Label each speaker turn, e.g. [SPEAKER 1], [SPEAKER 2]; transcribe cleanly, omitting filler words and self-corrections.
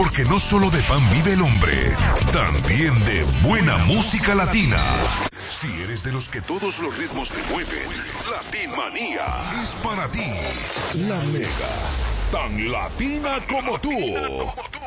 [SPEAKER 1] Porque no solo de pan vive el hombre, también de buena música latina. Si eres de los que todos los ritmos te mueven, Latinmanía es para ti. La Mega, tan latina como tú.